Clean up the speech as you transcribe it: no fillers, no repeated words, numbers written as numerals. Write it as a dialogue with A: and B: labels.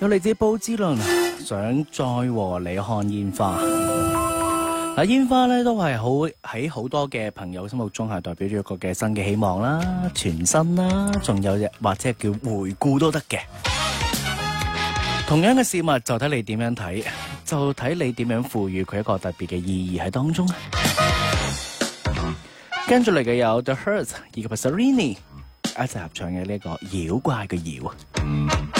A: 有嚟自布之倫，想再和你看煙花。嗱，煙花咧都係喺好多嘅朋友心目中係代表住一個嘅新嘅希望啦、全新啦，仲有或者叫回顧都得嘅。同樣嘅事物就睇你點樣睇，就睇你點樣賦予佢一個特別嘅意義喺當中。跟住嚟嘅有 The Hurts 以及 Serenity 一齊合唱嘅呢個妖怪嘅妖。